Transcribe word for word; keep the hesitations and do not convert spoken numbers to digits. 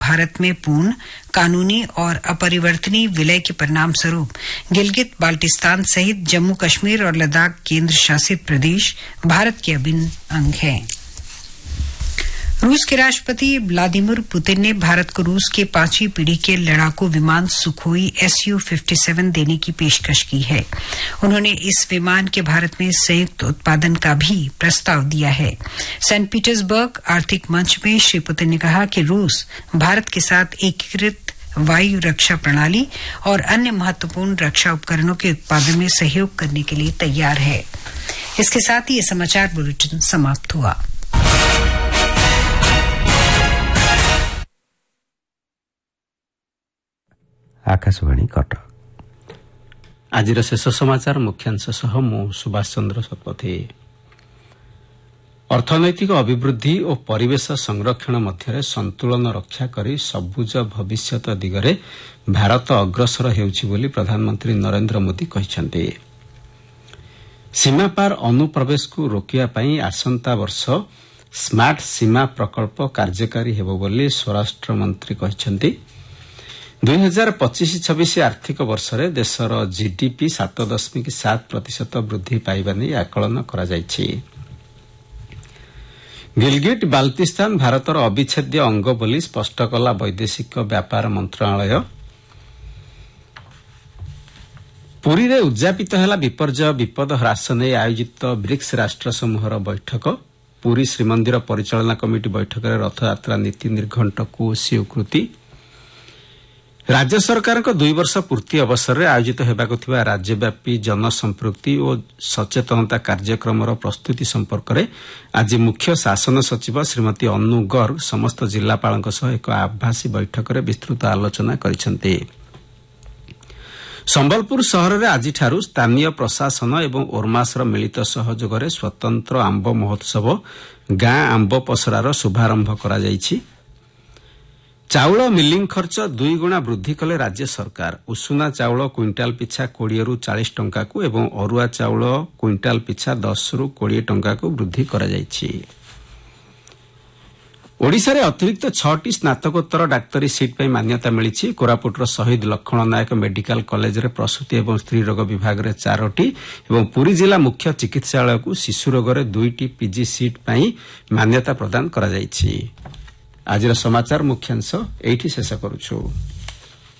भारत में पूर्ण कानूनी और अपरिवर्तनीय विलय के परिणाम स्वरूप गिलगित बाल्टिस्तान सहित जम्मू कश्मीर और लद्दाख केंद्र शासित प्रदेश भारत के अभिन्न अंग हैं। रूस के राष्ट्रपति व्लादिमीर पुतिन ने भारत को रूस के पांचवी पीढ़ी के लड़ाकू विमान सुखोई एस यू सत्तावन देने की पेशकश की है। उन्होंने इस विमान के भारत में संयुक्त उत्पादन का भी प्रस्ताव दिया है। सेंट पीटर्सबर्ग आर्थिक मंच में श्री पुतिन ने कहा कि रूस भारत के साथ एकीकृत वायु रक्षा प्रणाली और अन्य महत्वपूर्ण रक्षा उपकरणों के उत्पादन में सहयोग करने के लिए तैयार है। इसके साथ ही ये समाचार बुलेटिन समाप्त हुआ। आकाशवाणी कटक। आज शेष समाचार मुख्यांश सह मु सुभाष चंद्र शतपथी। अर्थनैतिक अभिवृद्धि और परिवेश संरक्षण मध्य संतुलन रक्षा करी सबुज भविष्यत दिगरे भारत अग्रसर हेउछि बोली प्रधानमंत्री नरेंद्र मोदी कहिसंते। सीमापार अनुप्रवेश को रोकिया पई आसंता वर्ष स्मार्ट सीमा प्रकल्प कार्यकारी हेबो बोली स्वराष्ट्र मंत्री कहिसंते। दुई हजार पच्चीस छब्बीस आर्थिक वर्ष में देशर जीडीपी सात दशमिक सात प्रतिशत वृद्धि पाइबा नहीं आकलन करा जायछि। गिलगिट बाल्टिस्तान भारतर अविच्छेद्य अंग बोली स्पष्ट कला वैदेशिक व्यापार मंत्रालय। पुरी रे उद्यापित है विपर्यय विपद ह्रास नहीं आयोजित ब्रिक्स राष्ट्र समूहर बैठक। पुरी श्रीमंदिर परिचालना कमिटी बैठक में रथयात्रा नीति निर्घंट को स्वीकृति। राज्य सरकार दुई वर्ष पूर्ति अवसर में आयोजित होगाकु थिबा राज्यव्यापी जनसंपृक्ति और सचेतनता कार्यक्रम प्रस्तुति संपर्क में आज मुख्य शासन सचिव श्रीमती अनु गर्ग समस्त जिलापाल एक आभासी बैठक में विस्तृत आलोचना करिसेंते। संबलपुर सहर में आज स्थानीय प्रशासन एवं ओरमासर मिलित सहयोग में स्वतंत्र आंब महोत्सव गाँ आंब पसरार शुभारंभ करा जायछि। चाउल मिलिंग खर्च दुई गुणा वृद्धि कले राज्य सरकार। उषुना चाउल क्विंटाल पिछा कोड़े रु चालीस टंका को एवं अरुआ चाउल क्विंटाल पिछा दस रु कोड़े टंका को वृद्धि करा जायछि। ओडिशा रे अतिरिक्त छटी स्नातकोत्तर डाक्तरी सीट पर मान्यता मिली। कोरापुटर शहीद लक्ष्मण नायक मेडिकल कॉलेज रे प्रसूति एवं स्त्री रोग विभाग रे चारोटी एवं पुरी जिला मुख्य चिकित्सालय को शिशु रोग रे दुईटी पीजी सीट पर मान्यता प्रदान करा जायछि। आज समाचार मुख्यांश एठी शेष करूछु।